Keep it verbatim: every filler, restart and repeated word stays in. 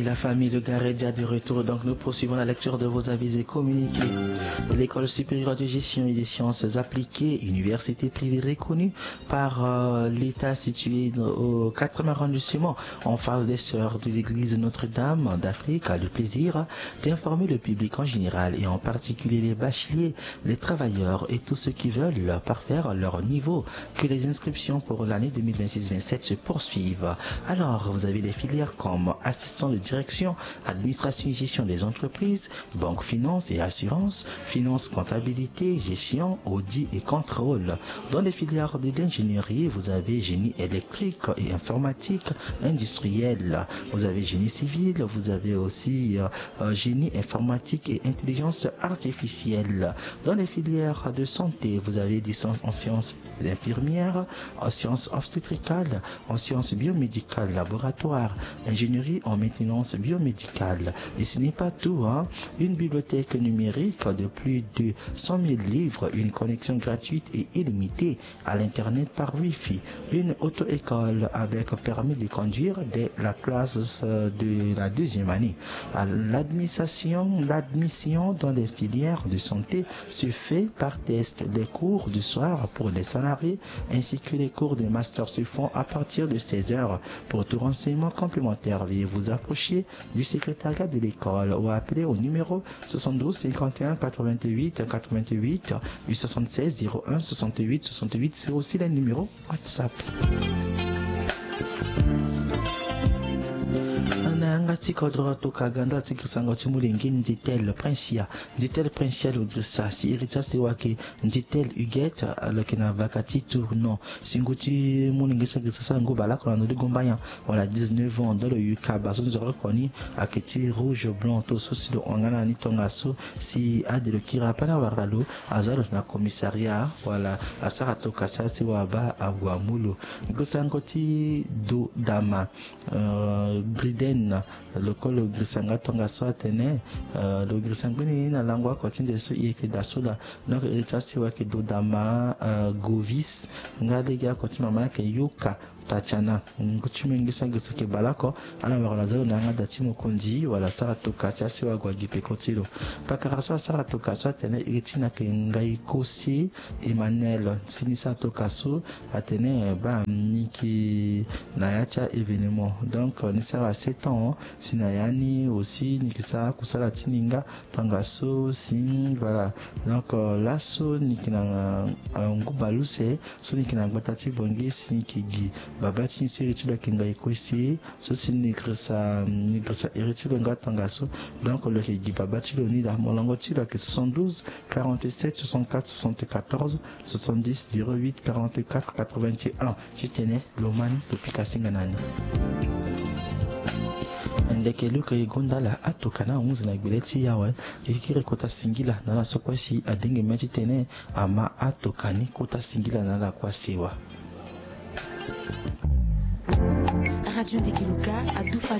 la famille de Garedia de retour. Donc nous poursuivons la lecture de vos avis et communiqués. L'École supérieure de gestion et des sciences appliquées, université privée reconnue par euh, l'État située au quatrième arrondissement en face des sœurs de l'église Notre-Dame d'Afrique, a le plaisir d'informer le public en général et en particulier les bacheliers, les travailleurs et tous ceux qui veulent parfaire leur niveau que les inscriptions pour l'année deux mille vingt-six vingt-sept se poursuivent. Alors, vous avez les filières comme assistant de direction, administration et gestion des entreprises, banque, finance et assurance, finance, comptabilité, gestion, audit et contrôle. Dans les filières de l'ingénierie, vous avez génie électrique et informatique industriel. Vous avez génie civil, vous avez aussi euh, génie informatique et intelligence artificielle. Dans les filières de santé, vous avez licence en sciences infirmières, en sciences obstétricales, en sciences biomédicales, laboratoire, ingénierie en maintenance biomédicale. Et ce n'est pas tout, hein. Une bibliothèque numérique de plus de cent mille livres, une connexion gratuite et illimitée à l'internet par Wi-Fi, une auto-école avec permis de conduire dès la classe de la deuxième année. L'admission, l'admission dans les filières de santé se fait par test. Les cours du soir pour les salariés ainsi que les cours de master se font à partir de seize heures. Pour tout renseignement complémentaire, veuillez vous approcher du secrétariat de l'école ou appeler au numéro soixante-douze cinquante et un quatre-vingt-huit quatre-vingt-huit du soixante-seize zéro un soixante-huit soixante-huit. C'est aussi le numéro WhatsApp. Ngati kodro to kaganda tikisanga timulengi nzitel princia nzitel princia lo grisa si irita se wake nzitel uget alokina vakati tournon singuti mulingisha grisa ngo balako na ngombanya wala dix-neuf ans dans le yuka baso nous reconni aketi rouge blanc to sosi do ngana ni tongaso si ade le kirapana waralo azalo na commissariat wala asara to kasa si waba abwamulo ngosangoti do dama euh, Briden le col grisanga tonga so atene le grisangini na langwa kotinde so yeke dasola donc etasi wa ke dodama govis ngalega kotima mana ke yuka tachana nguchimengisa gisike balako ala wala zalo na ngada timo konji wala sara tokasi asiwa gwa gipe kotilo pakaraso sara tokaso atene itina ke ngai kosi Emmanuel sinisa tokaso atene ba niki na yacha événement donc ni sara sept ans sinayani aussi nikisa kusala tininga tangaso sin voilà donc là so nikina ngubaluse so nikina batati bongi sinikigi babati siri tula kinga ikosi so sinikrisa nikrisa eritilo ngatangaso donc le kigi babati lo ni la molongo tilo ke soixante-douze quarante-sept soixante-quatre soixante-quatorze soixante-dix zéro huit quarante-quatre quatre-vingt-un. Je tenais l'Oman depuis Kasinganani. Ndeke luka igonda la atokana onze na bileti yawe ikire kota singila na la sokwasi adenge mechi tene ama atokani kota singila na la kwasiwa. Radio Ndekeluka à Doufa